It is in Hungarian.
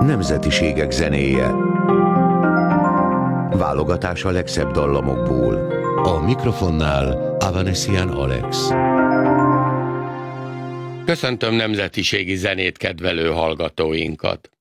Nemzetiségek zenéje. Válogatás a legszebb dallamokból. A mikrofonnál Avanesian Alex. Köszöntöm nemzetiségi zenét kedvelő hallgatóinkat!